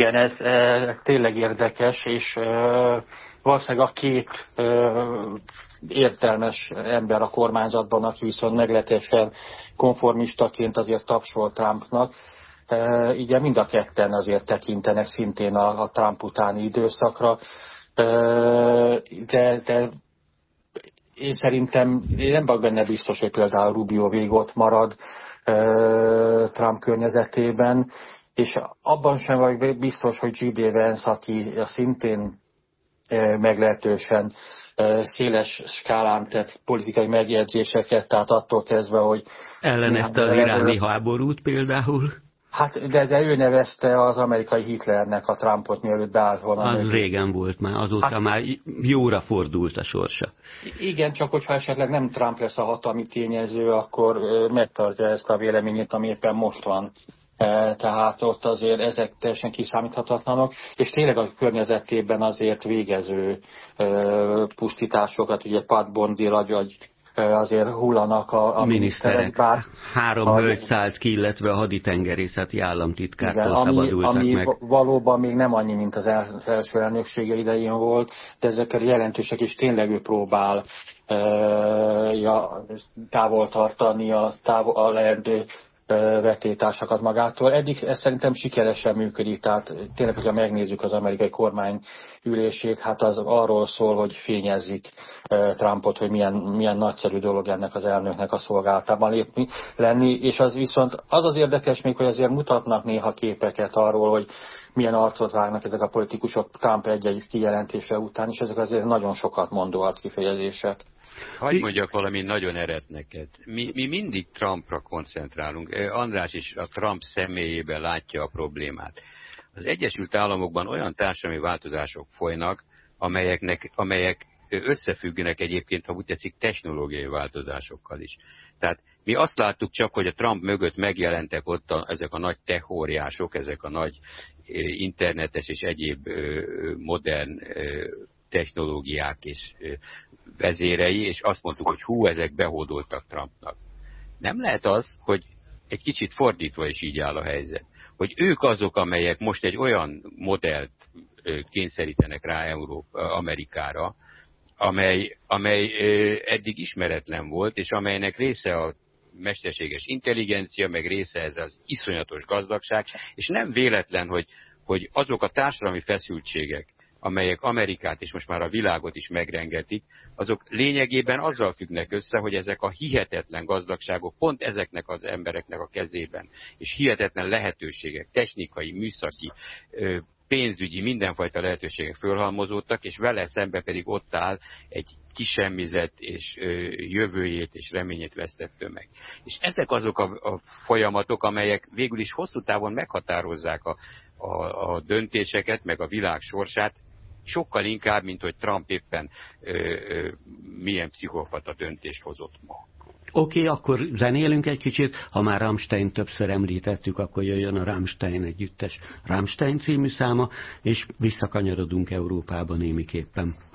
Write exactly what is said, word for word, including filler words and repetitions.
Igen, ez e, tényleg érdekes, és e, valószínűleg a két e, értelmes ember a kormányzatban, aki viszont meglehetősen konformistaként azért tapsol Trumpnak, e, ugye mind a ketten azért tekintenek szintén a, a Trump utáni időszakra, e, de, de én szerintem én nem vagyok benne biztos, hogy például Rubio végig ott marad e, Trump környezetében, és abban sem vagy biztos, hogy J D Vance, aki szintén e, meglehetősen e, széles skálán tett politikai megjegyzéseket, tehát attól kezdve, hogy... Ellenezte az iráni háborút például. Hát, de, de ő nevezte az amerikai Hitlernek a Trumpot, mielőtt beállt volna. Az mögé. Régen volt már, azóta hát, már jóra fordult a sorsa. Igen, csak hogyha esetleg nem Trump lesz a hatalmi tényező, akkor megtartja ezt a véleményét, ami éppen most van. Tehát ott azért ezek teljesen kiszámíthatatlanok, és tényleg a környezetében azért végező pusztításokat, ugye Pat Bondira, vagy azért hullanak a, a miniszterek. Bár három a, hölgy szállt ki, illetve a haditengerészeti államtitkártól igen, szabadultak ami, meg. Ami valóban még nem annyi, mint az első elnöksége idején volt, de ezek jelentősek, és tényleg ő próbál e, ja, távol tartani a, távol, a lehető vetétársakat magától. Eddig ez szerintem sikeresen működik, tehát tényleg, hogyha megnézzük az amerikai kormány ülését, hát az arról szól, hogy fényezzik Trumpot, hogy milyen, milyen nagyszerű dolog ennek az elnöknek a szolgálatában lépni, lenni, és az viszont az az érdekes még, hogy azért mutatnak néha képeket arról, hogy milyen arcot vágnak ezek a politikusok Trump egy-egy kijelentése után, és ezek azért nagyon sokat mondó arckifejezések. Hagy mondjak valami nagyon eretneket. Mi, mi mindig Trumpra koncentrálunk. András is a Trump személyében látja a problémát. Az Egyesült Államokban olyan társadalmi változások folynak, amelyeknek, amelyek összefüggnek egyébként, ha úgy tetszik, technológiai változásokkal is. Tehát mi azt láttuk csak, hogy a Trump mögött megjelentek ott a, ezek a nagy techóriások, ezek a nagy internetes és egyéb modern technológiák és vezérei, és azt mondtuk, hogy hú, ezek behódoltak Trumpnak. Nem lehet az, hogy egy kicsit fordítva is így áll a helyzet. Hogy ők azok, amelyek most egy olyan modellt kényszerítenek rá Európa, Amerikára, amely, amely eddig ismeretlen volt, és amelynek része a mesterséges intelligencia, meg része ez az iszonyatos gazdagság, és nem véletlen, hogy, hogy azok a társadalmi feszültségek, amelyek Amerikát és most már a világot is megrengetik, azok lényegében azzal függnek össze, hogy ezek a hihetetlen gazdagságok pont ezeknek az embereknek a kezében, és hihetetlen lehetőségek, technikai, műszaki, pénzügyi, mindenfajta lehetőségek fölhalmozódtak, és vele szembe pedig ott áll egy kisemmizett és jövőjét és reményét vesztett tömeg. És ezek azok a, a folyamatok, amelyek végül is hosszú távon meghatározzák a, a, a döntéseket, meg a világ sorsát, sokkal inkább, mint hogy Trump éppen ö, ö, milyen pszichopata döntést hozott ma. Oké, okay, akkor zenélünk egy kicsit. Ha már Rammstein többször említettük, akkor jöjjön a Rammstein együttes Rammstein című száma, és visszakanyarodunk Európába némiképpen.